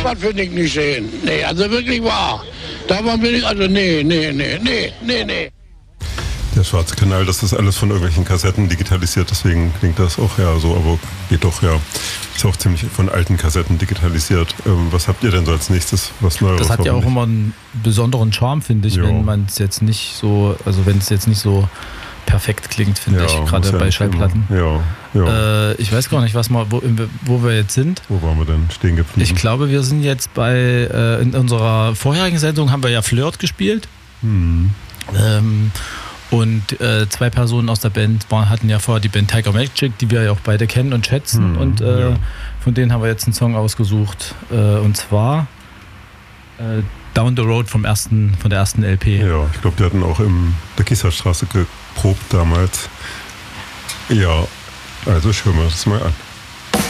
sowas will ich nicht sehen. Nee, also wirklich wahr. Davon bin ich, also nee. Der Schwarze Kanal, das ist alles von irgendwelchen Kassetten digitalisiert, deswegen klingt das auch ja so, aber geht doch ja. Ist auch ziemlich von alten Kassetten digitalisiert. Was habt ihr denn so als nächstes? Was Neues? Das hat ja auch immer einen besonderen Charme, finde ich, wenn man es jetzt nicht so, also wenn es jetzt nicht so perfekt klingt, finde ich, gerade bei Schallplatten. Ja. Ich weiß gar nicht, wo wir jetzt sind. Wo waren wir denn stehen geblieben? Ich glaube, wir sind jetzt in unserer vorherigen Sendung haben wir ja Flirt gespielt. Und zwei Personen aus der Band hatten ja vorher die Band Tiger Magic, die wir ja auch beide kennen und schätzen. Und von denen haben wir jetzt einen Song ausgesucht. Und zwar Down the Road von der ersten LP. Ja, ich glaube, die hatten auch in der Kieserstraße geprobt damals. Ja, also ich höre mir das mal an.